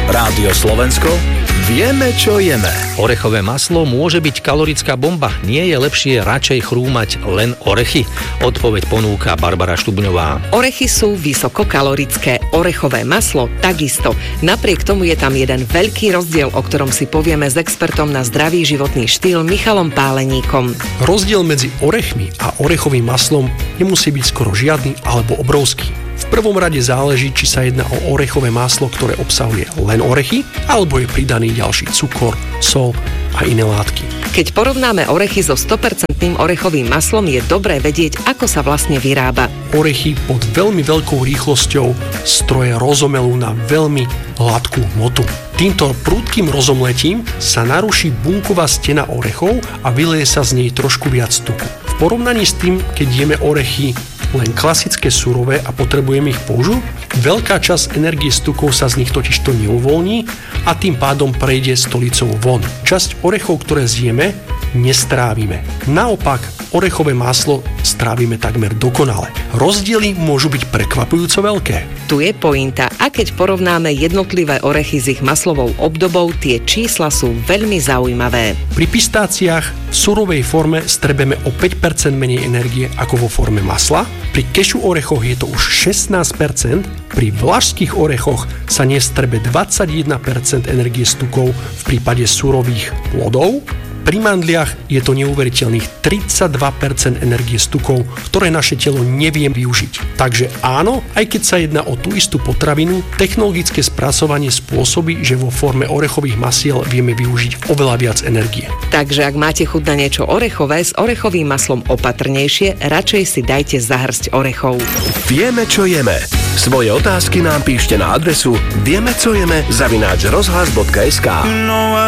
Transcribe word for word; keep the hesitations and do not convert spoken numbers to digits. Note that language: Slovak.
Rádio Slovensko, vieme, čo jeme. Orechové maslo môže byť kalorická bomba. Nie je lepšie radšej chrúmať len orechy? Odpoveď ponúka Barbara Štubňová. Orechy sú vysokokalorické, orechové maslo takisto. Napriek tomu je tam jeden veľký rozdiel, o ktorom si povieme s expertom na zdravý životný štýl Michalom Páleníkom. Rozdiel medzi orechmi a orechovým maslom nemusí byť skoro žiadny alebo obrovský. V prvom rade záleží, či sa jedná o orechové maslo, ktoré obsahuje len orechy, alebo je pridaný ďalší cukor, sol a iné látky. Keď porovnáme orechy so sto percent orechovým maslom, je dobré vedieť, ako sa vlastne vyrába. Orechy pod veľmi veľkou rýchlosťou stroje rozomelú na veľmi hladkú hmotu. Týmto prudkým rozomletím sa naruší bunková stena orechov a vyleje sa z nej trošku viac tuku. V porovnaní s tým, keď jeme orechy len klasické surové a potrebujeme ich použiť, veľká časť energie z tukov sa z nich totižto neuvoľní a tým pádom prejde stolicou von. Časť orechov, ktoré zjeme, nestrávime. Naopak, orechové maslo strávime takmer dokonale. Rozdiely môžu byť prekvapujúco veľké. Tu je pointa, a keď porovnáme jednotlivé orechy s ich maslovou obdobou, tie čísla sú veľmi zaujímavé. Pri pistáciách v surovej forme strebeme o päť percent menej energie ako vo forme masla. Pri kešu orechoch je to už šestnásť percent, pri vlašských orechoch sa nestrebe dvadsaťjeden percent energie z tukov v prípade surových plodov. Pri mandliach je to neuveriteľných tridsaťdva percent energie z tukov, ktoré naše telo nevie využiť. Takže áno, aj keď sa jedná o tú istú potravinu, technologické spracovanie spôsobí, že vo forme orechových masiel vieme využiť oveľa viac energie. Takže ak máte chuť na niečo orechové, s orechovým maslom opatrnejšie, radšej si dajte zahŕsť orechov. Vieme, čo jeme. Svoje otázky nám píšte na adresu vieme, co jeme zavináč rozhlas bodka es ká.